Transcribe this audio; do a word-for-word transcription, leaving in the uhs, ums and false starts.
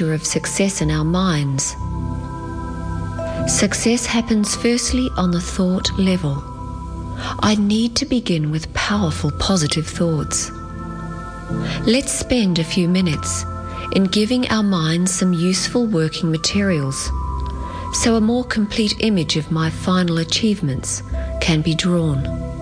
picture of success in our minds. Success happens firstly on the thought level. I need to begin with powerful positive thoughts. Let's spend a few minutes in giving our minds some useful working materials so a more complete image of my final achievements can be drawn.